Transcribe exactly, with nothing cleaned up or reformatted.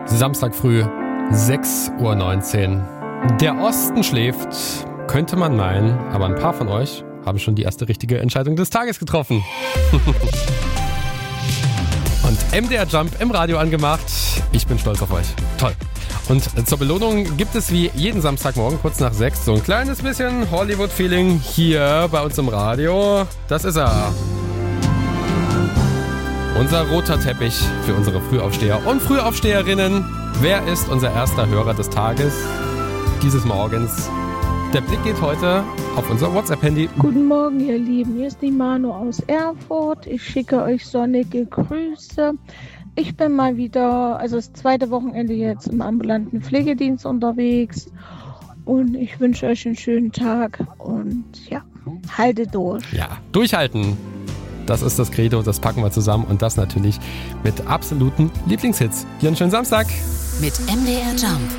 Samstag früh, sechs Uhr neunzehn. Der Osten schläft, könnte man meinen, aber ein paar von euch haben schon die erste richtige Entscheidung des Tages getroffen. Und M D R Jump im Radio angemacht. Ich bin stolz auf euch. Toll. Und zur Belohnung gibt es wie jeden Samstagmorgen kurz nach sechs so ein kleines bisschen Hollywood-Feeling hier bei uns im Radio. Das ist er. Unser roter Teppich für unsere Frühaufsteher und Frühaufsteherinnen. Wer ist unser erster Hörer des Tages, dieses Morgens? Der Blick geht heute auf unser WhatsApp-Handy. Guten Morgen, ihr Lieben. Hier ist die Manu aus Erfurt. Ich schicke euch sonnige Grüße. Ich bin mal wieder, also das zweite Wochenende jetzt im ambulanten Pflegedienst unterwegs. Und ich wünsche euch einen schönen Tag. Und ja, haltet durch. Ja, durchhalten. Das ist das Credo, das packen wir zusammen. Und das natürlich mit absoluten Lieblingshits. Hier einen schönen Samstag. Mit M D R Jump.